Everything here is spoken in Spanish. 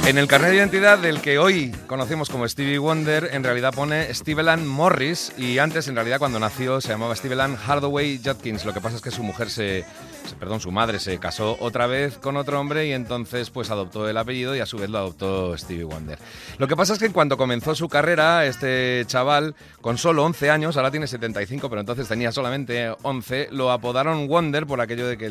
En el carnet de identidad del que hoy conocemos como Stevie Wonder, en realidad pone Steveland Morris, y antes, en realidad, cuando nació, se llamaba Steveland Hardaway Judkins. Lo que pasa es que su madre se casó otra vez con otro hombre y entonces pues adoptó el apellido y a su vez lo adoptó Stevie Wonder. Lo que pasa es que en cuanto comenzó su carrera, este chaval, con solo 11 años, ahora tiene 75, pero entonces tenía solamente 11, lo apodaron Wonder por aquello de que